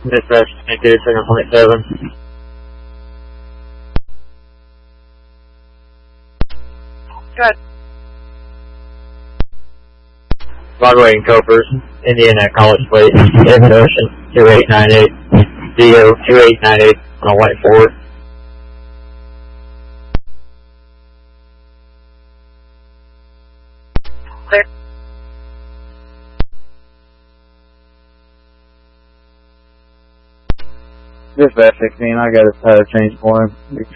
Dispatch 22, second point 7. Good. Broadway and Copers, Indiana College Plate, David Ocean, 2898, DO 2898 on a white Ford. Clear. Dispatch 16, I got a tire change for him.